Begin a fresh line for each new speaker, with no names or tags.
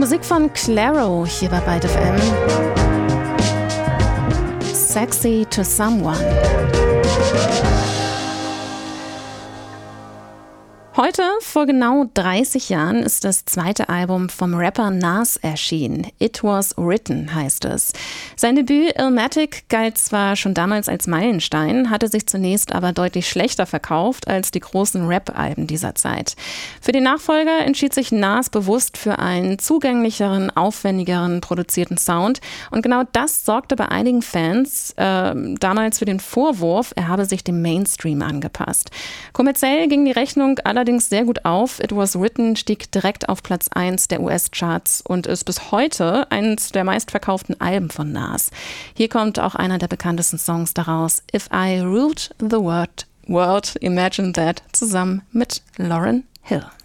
Musik von Clairo hier bei Byte FM. Sexy to Someone. Heute, vor genau 30 Jahren, ist das zweite Album vom Rapper Nas erschienen. It Was Written heißt es. Sein Debüt Illmatic galt zwar schon damals als Meilenstein, hatte sich zunächst aber deutlich schlechter verkauft als die großen Rap-Alben dieser Zeit. Für den Nachfolger entschied sich Nas bewusst für einen zugänglicheren, aufwendigeren produzierten Sound. Und genau das sorgte bei einigen Fans damals für den Vorwurf, er habe sich dem Mainstream angepasst. Kommerziell ging die Rechnung allerdings sehr gut auf. It Was Written stieg direkt auf Platz 1 der US-Charts und ist bis heute eines der meistverkauften Alben von Nas. Hier kommt auch einer der bekanntesten Songs daraus, If I Ruled the World, Imagine That, zusammen mit Lauryn Hill.